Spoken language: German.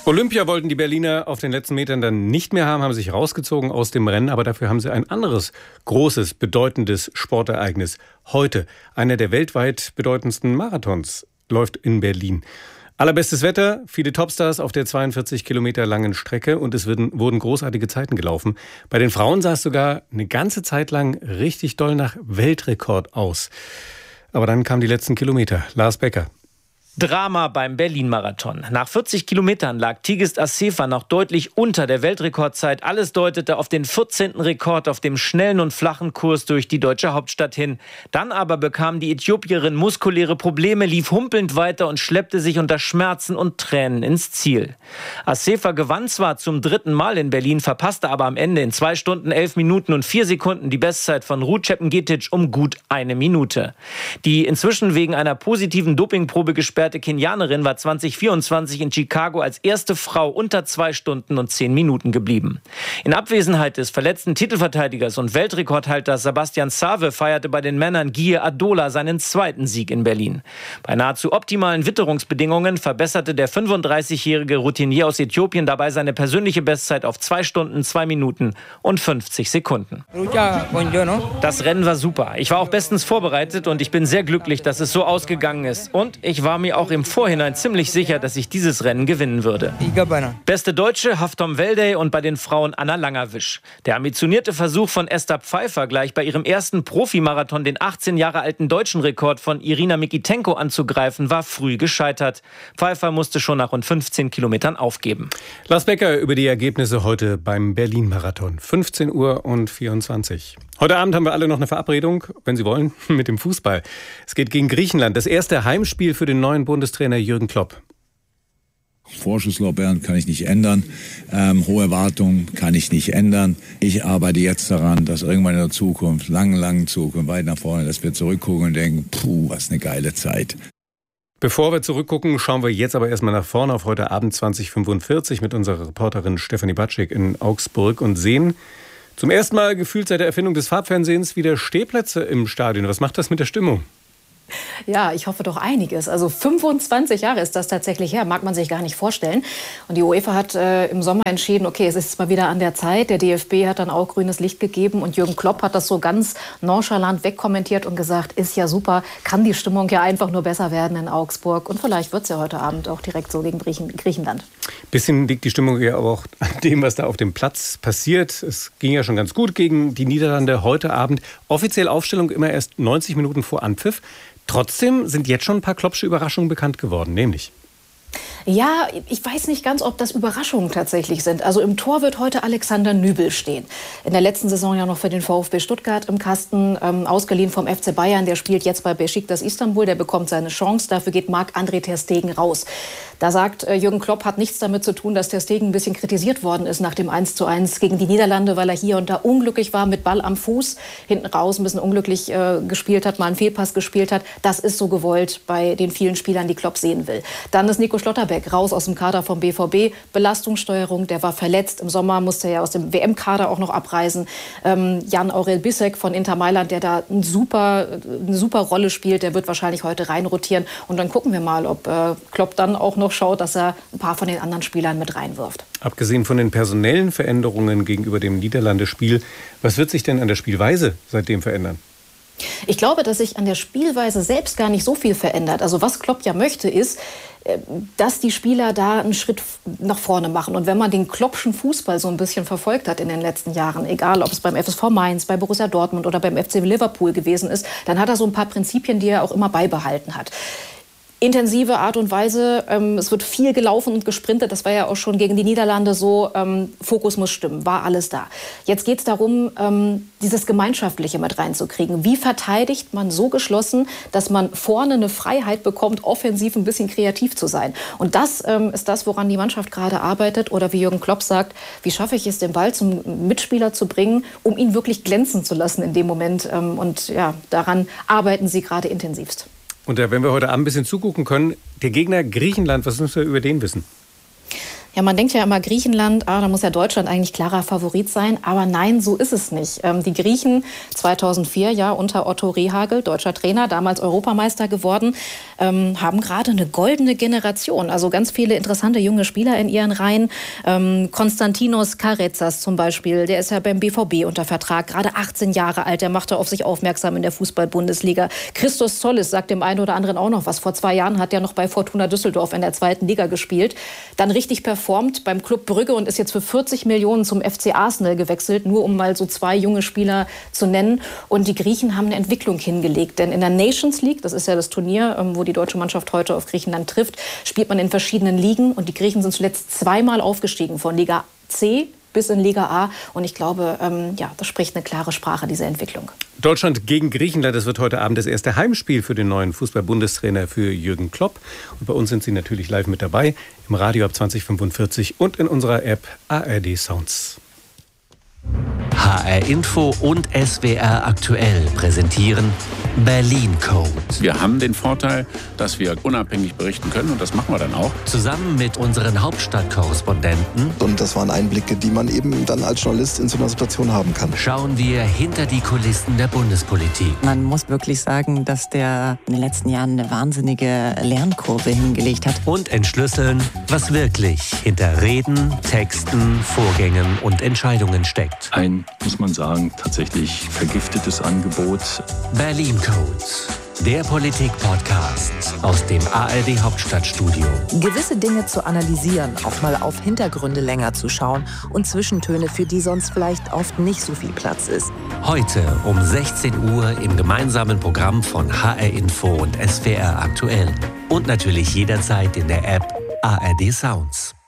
Olympia wollten die Berliner auf den letzten Metern dann nicht mehr haben sich rausgezogen aus dem Rennen. Aber dafür haben sie ein anderes, großes, bedeutendes Sportereignis. Heute, einer der weltweit bedeutendsten Marathons, läuft in Berlin. Allerbestes Wetter, viele Topstars auf der 42 Kilometer langen Strecke und es wurden großartige Zeiten gelaufen. Bei den Frauen sah es sogar eine ganze Zeit lang richtig doll nach Weltrekord aus. Aber dann kamen die letzten Kilometer. Lars Becker. Drama beim Berlin-Marathon. Nach 40 Kilometern lag Tigist Assefa noch deutlich unter der Weltrekordzeit. Alles deutete auf den 14. Rekord auf dem schnellen und flachen Kurs durch die deutsche Hauptstadt hin. Dann aber bekam die Äthiopierin muskuläre Probleme, lief humpelnd weiter und schleppte sich unter Schmerzen und Tränen ins Ziel. Assefa gewann zwar zum 3. Mal in Berlin, verpasste aber am Ende in 2 Stunden 11 Minuten und 4 Sekunden die Bestzeit von Ruud Chepngetich um gut 1 Minute. Die inzwischen wegen einer positiven Dopingprobe gesperrte Kenianerin war 2024 in Chicago als erste Frau unter 2 Stunden und 10 Minuten geblieben. In Abwesenheit des verletzten Titelverteidigers und Weltrekordhalters Sebastian Save feierte bei den Männern Guy Adola seinen 2. Sieg in Berlin. Bei nahezu optimalen Witterungsbedingungen verbesserte der 35-jährige Routinier aus Äthiopien dabei seine persönliche Bestzeit auf 2 Stunden, 2 Minuten und 50 Sekunden. Das Rennen war super. Ich war auch bestens vorbereitet und ich bin sehr glücklich, dass es so ausgegangen ist. Und ich war mir auch im Vorhinein ziemlich sicher, dass ich dieses Rennen gewinnen würde. Beste Deutsche Haftom Veldey und bei den Frauen Anna Langerwisch. Der ambitionierte Versuch von Esther Pfeiffer, gleich bei ihrem ersten Profimarathon den 18 Jahre alten deutschen Rekord von Irina Mikitenko anzugreifen, war früh gescheitert. Pfeiffer musste schon nach rund 15 Kilometern aufgeben. Lars Becker über die Ergebnisse heute beim Berlin-Marathon. 15:24 Uhr. Heute Abend haben wir alle noch eine Verabredung, wenn Sie wollen, mit dem Fußball. Es geht gegen Griechenland. Das erste Heimspiel für den neuen Bundestrainer Jürgen Klopp. Vorschusslorbeeren kann ich nicht ändern. Hohe Erwartungen kann ich nicht ändern. Ich arbeite jetzt daran, dass irgendwann in der Zukunft, langen Zukunft, weit nach vorne, dass wir zurückgucken und denken, was eine geile Zeit. Bevor wir zurückgucken, schauen wir jetzt aber erstmal nach vorne auf heute Abend 20:45 mit unserer Reporterin Stefanie Batschik in Augsburg und sehen zum ersten Mal gefühlt seit der Erfindung des Farbfernsehens wieder Stehplätze im Stadion. Was macht das mit der Stimmung? Ja, ich hoffe doch einiges. Also 25 Jahre ist das tatsächlich her, mag man sich gar nicht vorstellen. Und die UEFA hat im Sommer entschieden, okay, es ist jetzt mal wieder an der Zeit. Der DFB hat dann auch grünes Licht gegeben und Jürgen Klopp hat das so ganz nonchalant wegkommentiert und gesagt, ist ja super, kann die Stimmung ja einfach nur besser werden in Augsburg. Und vielleicht wird es ja heute Abend auch direkt so gegen Griechenland. Bisschen liegt die Stimmung ja aber auch an dem, was da auf dem Platz passiert. Es ging ja schon ganz gut gegen die Niederlande heute Abend. Offiziell Aufstellung immer erst 90 Minuten vor Anpfiff. Trotzdem sind jetzt schon ein paar Kloppsche Überraschungen bekannt geworden, nämlich... Ja, ich weiß nicht ganz, ob das Überraschungen tatsächlich sind. Also im Tor wird heute Alexander Nübel stehen. In der letzten Saison ja noch für den VfB Stuttgart im Kasten, ausgeliehen vom FC Bayern. Der spielt jetzt bei Beşiktaş Istanbul, der bekommt seine Chance. Dafür geht Marc-André ter Stegen raus. Da sagt Jürgen Klopp, hat nichts damit zu tun, dass ter Stegen ein bisschen kritisiert worden ist nach dem 1:1 gegen die Niederlande, weil er hier und da unglücklich war mit Ball am Fuß, hinten raus ein bisschen unglücklich gespielt hat, mal einen Fehlpass gespielt hat. Das ist so gewollt bei den vielen Spielern, die Klopp sehen will. Dann ist Nico Schlotterbeck raus aus dem Kader vom BVB. Belastungssteuerung, der war verletzt. Im Sommer musste er aus dem WM-Kader auch noch abreisen. Jan-Aurel Bissek von Inter Mailand, der da eine super Rolle spielt, der wird wahrscheinlich heute reinrotieren. Und dann gucken wir mal, ob Klopp dann auch noch schaut, dass er ein paar von den anderen Spielern mit reinwirft. Abgesehen von den personellen Veränderungen gegenüber dem Niederlande-Spiel, was wird sich denn an der Spielweise seitdem verändern? Ich glaube, dass sich an der Spielweise selbst gar nicht so viel verändert. Also was Klopp ja möchte, ist, dass die Spieler da einen Schritt nach vorne machen. Und wenn man den Kloppschen Fußball so ein bisschen verfolgt hat in den letzten Jahren, egal ob es beim FSV Mainz, bei Borussia Dortmund oder beim FC Liverpool gewesen ist, dann hat er so ein paar Prinzipien, die er auch immer beibehalten hat. Intensive Art und Weise, es wird viel gelaufen und gesprintet, das war ja auch schon gegen die Niederlande so, Fokus muss stimmen, war alles da. Jetzt geht es darum, dieses Gemeinschaftliche mit reinzukriegen. Wie verteidigt man so geschlossen, dass man vorne eine Freiheit bekommt, offensiv ein bisschen kreativ zu sein? Und das ist das, woran die Mannschaft gerade arbeitet. Oder wie Jürgen Klopp sagt, wie schaffe ich es, den Ball zum Mitspieler zu bringen, um ihn wirklich glänzen zu lassen in dem Moment. Und ja, daran arbeiten sie gerade intensivst. Und wenn wir heute Abend ein bisschen zugucken können, der Gegner Griechenland, was müssen wir über den wissen? Ja, man denkt ja immer Griechenland, da muss ja Deutschland eigentlich klarer Favorit sein. Aber nein, so ist es nicht. Die Griechen 2004, ja, unter Otto Rehhagel, deutscher Trainer, damals Europameister geworden, haben gerade eine goldene Generation. Also ganz viele interessante junge Spieler in ihren Reihen. Konstantinos Karetsas zum Beispiel, der ist ja beim BVB unter Vertrag, gerade 18 Jahre alt, der machte auf sich aufmerksam in der Fußball-Bundesliga. Christos Zollis sagt dem einen oder anderen auch noch was. Vor 2 Jahren hat er noch bei Fortuna Düsseldorf in der 2. Liga gespielt. Dann richtig performt beim Club Brügge und ist jetzt für 40 Millionen zum FC Arsenal gewechselt, nur um mal so 2 junge Spieler zu nennen. Und die Griechen haben eine Entwicklung hingelegt, denn in der Nations League, das ist ja das Turnier, wo die deutsche Mannschaft heute auf Griechenland trifft, spielt man in verschiedenen Ligen und die Griechen sind zuletzt 2-mal aufgestiegen, von Liga C bis in Liga A. Und ich glaube, das spricht eine klare Sprache, diese Entwicklung. Deutschland gegen Griechenland, das wird heute Abend das erste Heimspiel für den neuen Fußball-Bundestrainer für Jürgen Klopp. Und bei uns sind Sie natürlich live mit dabei, im Radio ab 20:45 und in unserer App ARD Sounds. HR Info und SWR aktuell präsentieren Berlin Code. Wir haben den Vorteil, dass wir unabhängig berichten können und das machen wir dann auch. Zusammen mit unseren Hauptstadtkorrespondenten. Und das waren Einblicke, die man eben dann als Journalist in so einer Situation haben kann. Schauen wir hinter die Kulissen der Bundespolitik. Man muss wirklich sagen, dass der in den letzten Jahren eine wahnsinnige Lernkurve hingelegt hat. Und entschlüsseln, was wirklich hinter Reden, Texten, Vorgängen und Entscheidungen steckt. Ein, muss man sagen, tatsächlich vergiftetes Angebot. Berlin Code, der Politik-Podcast aus dem ARD Hauptstadtstudio. Gewisse Dinge zu analysieren, auch mal auf Hintergründe länger zu schauen und Zwischentöne, für die sonst vielleicht oft nicht so viel Platz ist. Heute um 16 Uhr im gemeinsamen Programm von HR Info und SWR aktuell. Und natürlich jederzeit in der App ARD Sounds.